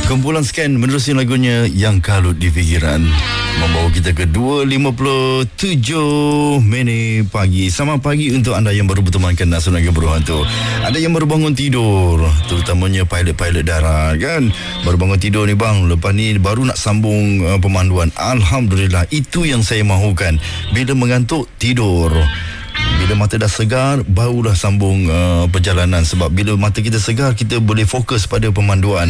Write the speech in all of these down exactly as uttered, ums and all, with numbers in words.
Kumpulan Scan menerusi lagunya Yang Kalut di Fikiran, membawa kita ke dua lima puluh tujuh minit pagi. Selamat pagi untuk anda yang baru bertemankan Nasional Gembira Hantu. Ada yang baru bangun tidur, terutamanya pilot-pilot darat kan. Baru bangun tidur ni bang, lepas ni baru nak sambung uh, pemanduan. Alhamdulillah, itu yang saya mahukan. Bila mengantuk, tidur. Bila mata dah segar, barulah sambung uh, perjalanan. Sebab bila mata kita segar, kita boleh fokus pada pemanduan.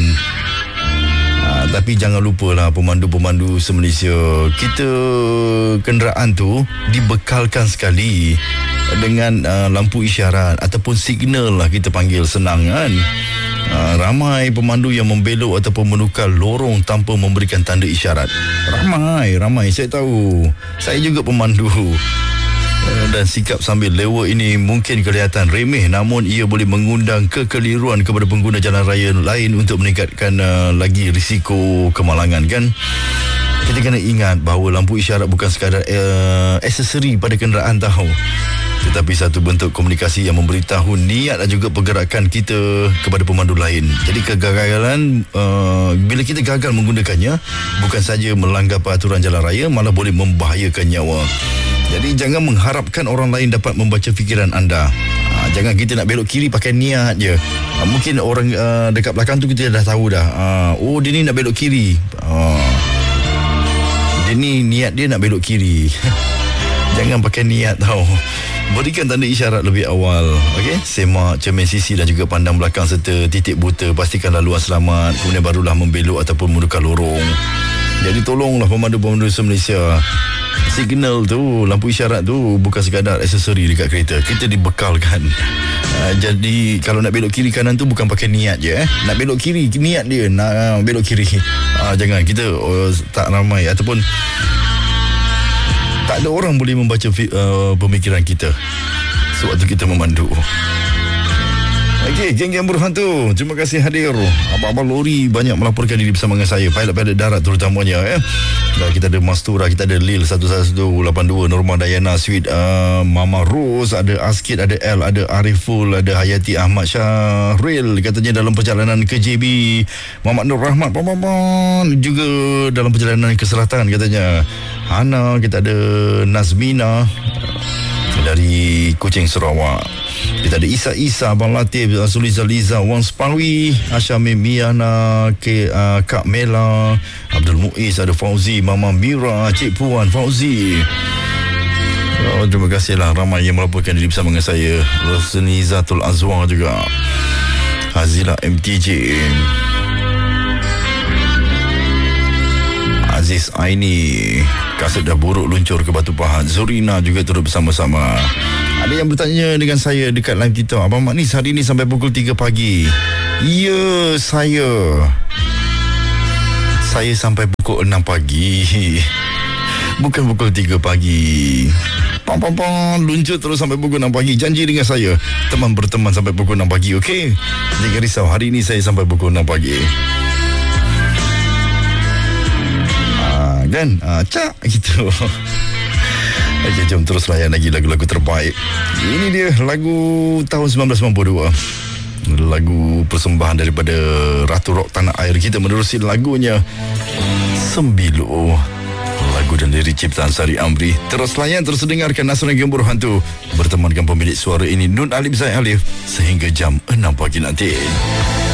Uh, tapi jangan lupalah pemandu-pemandu se-Malaysia, kita kenderaan tu dibekalkan sekali dengan uh, lampu isyarat ataupun signal lah kita panggil, senang kan. Uh, ramai pemandu yang membelok ataupun menukar lorong tanpa memberikan tanda isyarat. Ramai, ramai saya tahu. Saya juga pemandu. Dan sikap sambil lewat ini mungkin kelihatan remeh, namun ia boleh mengundang kekeliruan kepada pengguna jalan raya lain untuk meningkatkan uh, lagi risiko kemalangan kan. Kita kena ingat bahawa lampu isyarat bukan sekadar uh, aksesori pada kenderaan tahu, tetapi satu bentuk komunikasi yang memberitahu niat dan juga pergerakan kita kepada pemandu lain. Jadi kegagalan uh, bila kita gagal menggunakannya, bukan saja melanggar peraturan jalan raya, malah boleh membahayakan nyawa. Jadi jangan mengharapkan orang lain dapat membaca fikiran anda. Ha, jangan kita nak belok kiri pakai niat je. Ha, mungkin orang uh, dekat belakang tu kita dah tahu dah. Ha, oh dia ni nak belok kiri. Ha, dia ni niat dia nak belok kiri. Jangan pakai niat tau. Berikan tanda isyarat lebih awal. Okey, semak cermin sisi dan juga pandang belakang serta titik buta. Pastikan laluan selamat. Kemudian barulah membelok ataupun menukar lorong. Jadi tolonglah pemandu-pemandu se-Malaysia. Signal tu, lampu isyarat tu bukan sekadar aksesori dekat kereta. Kita dibekalkan. Uh, jadi kalau nak belok kiri kanan tu bukan pakai niat je eh. Nak belok kiri, niat dia nak uh, belok kiri. Uh, jangan kita uh, tak ramai ataupun tak ada orang boleh membaca uh, pemikiran kita sewaktu kita memandu. Okey, geng-geng berhantu, terima kasih hadir. Abang-abang lori banyak melaporkan diri bersama dengan saya, pilot-pilot darat terutamanya eh. Dan kita ada Mastura, kita ada Lil satu satu lapan dua, Norma Dayana, Sweet uh, Mama Rose, ada Askid, ada L, ada Ariful, ada Hayati Ahmad Syahril, katanya dalam perjalanan ke J B. Muhammad Nur Rahmat Pamaman juga dalam perjalanan ke selatan katanya. Hana, kita ada Nazmina dari Kuching, Sarawak. Kita ada Isa Isa, Abang Latif, Suliza Liza, Wan Sparwi, Asyami Miana, K, uh, Kak Mela, Abdul Muiz, ada Fauzi, Mama Mira, Cik Puan, Fauzi. Oh, terima kasihlah ramai yang melaporkan diri bersama dengan saya. Rosnizatul Azwar juga, Hazila M T J, Aziz Aini, kaset dah buruk luncur ke Batu Pahat. Zurina juga turut bersama-sama. Ada yang bertanya dengan saya dekat live TikTok, Abang Magnis hari ni sampai pukul tiga pagi. Ya, saya Saya sampai pukul enam pagi, bukan pukul tiga pagi. Pam pam pam, luncur terus sampai pukul enam pagi. Janji dengan saya, teman berteman sampai pukul enam pagi, okey? Jangan risau, hari ni saya sampai pukul enam pagi. Ah, kan? Ah, cak gitu. Okey, jom terus layan lagi lagu-lagu terbaik. Ini dia lagu tahun sembilan belas sembilan puluh dua. Lagu persembahan daripada Ratu Rock tanah air kita, menerusi lagunya Sembilu. Lagu dan lirik ciptaan Sari Amri. Terus layan, terus dengarkan Nasional Gembira Hantu. Bertemankan pemilik suara ini Nun Alif Zaid Alif sehingga jam enam pagi nanti.